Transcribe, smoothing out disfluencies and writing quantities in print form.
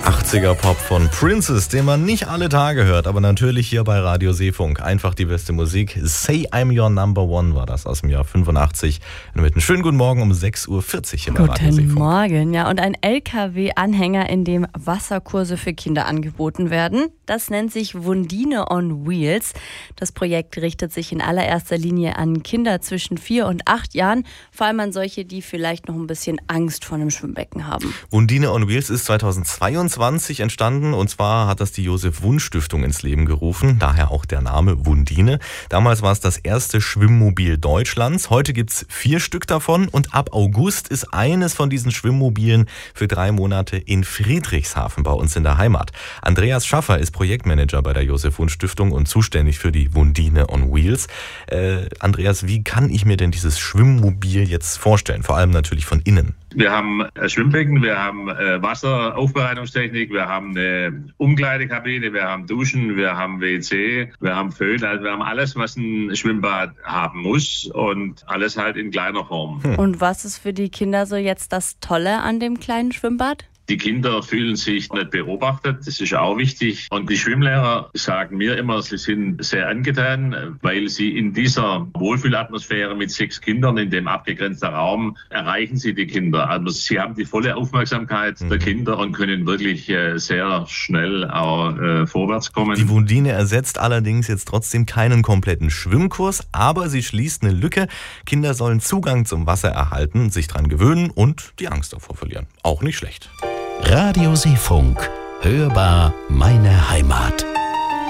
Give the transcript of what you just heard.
80er-Pop von Princess, den man nicht alle Tage hört, aber natürlich hier bei Radio Seefunk. Einfach die beste Musik. Say I'm Your Number One war das aus dem Jahr 85. Und mit einem schönen guten Morgen um 6.40 Uhr hier bei Radio Seefunk. Guten Morgen, ja. Und ein LKW-Anhänger, in dem Wasserkurse für Kinder angeboten werden. Das nennt sich Wundine on Wheels. Das Projekt richtet sich in allererster Linie an Kinder zwischen 4 und 8 Jahren. Vor allem an solche, die vielleicht noch ein bisschen Angst vor einem Schwimmbecken haben. Wundine on Wheels ist 2022 entstanden, und zwar hat das die Josef-Wunsch-Stiftung ins Leben gerufen, daher auch der Name Wundine. Damals war es das erste Schwimmmobil Deutschlands, heute gibt es 4 Stück davon und ab August ist eines von diesen Schwimmmobilen für 3 Monate in Friedrichshafen bei uns in der Heimat. Andreas Schaffer ist Projektmanager bei der Josef-Wunsch-Stiftung und zuständig für die Wundine on Wheels. Andreas, wie kann ich mir denn dieses Schwimmmobil jetzt vorstellen, vor allem natürlich von innen? Wir haben ein Schwimmbecken, wir haben Wasseraufbereitungstechnik, wir haben eine Umkleidekabine, wir haben Duschen, wir haben WC, wir haben Föhn, also wir haben alles, was ein Schwimmbad haben muss, und alles halt in kleiner Form. Und was ist für die Kinder so jetzt das Tolle an dem kleinen Schwimmbad? Die Kinder fühlen sich nicht beobachtet, das ist auch wichtig. Und die Schwimmlehrer sagen mir immer, sie sind sehr angetan, weil sie in dieser Wohlfühlatmosphäre mit 6 Kindern in dem abgegrenzten Raum erreichen sie die Kinder. Also sie haben die volle Aufmerksamkeit der Kinder und können wirklich sehr schnell auch vorwärts kommen. Die Wundine ersetzt allerdings jetzt trotzdem keinen kompletten Schwimmkurs, aber sie schließt eine Lücke. Kinder sollen Zugang zum Wasser erhalten, sich dran gewöhnen und die Angst davor verlieren. Auch nicht schlecht. Radio Seefunk. Hörbar meine Heimat.